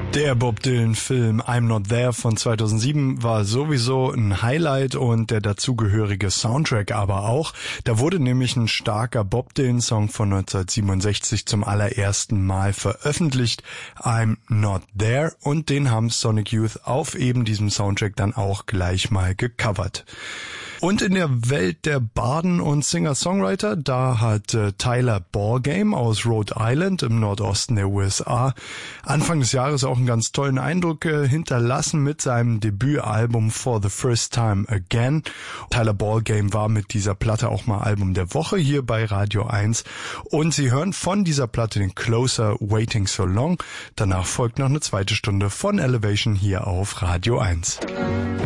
Der Bob Dylan-Film I'm Not There von 2007 war sowieso ein Highlight und der dazugehörige Soundtrack aber auch. Da wurde nämlich ein starker Bob Dylan-Song von 1967 zum allerersten Mal veröffentlicht, I'm Not There, und den haben Sonic Youth auf eben diesem Soundtrack dann auch gleich mal gecovert. Und in der Welt der Barden und Singer-Songwriter, da hat Tyler Ballgame aus Rhode Island im Nordosten der USA Anfang des Jahres auch einen ganz tollen Eindruck hinterlassen mit seinem Debütalbum For the First Time Again. Tyler Ballgame war mit dieser Platte auch mal Album der Woche hier bei Radio 1. Und Sie hören von dieser Platte den Closer Waiting So Long. Danach folgt noch eine zweite Stunde von Elevation hier auf Radio 1.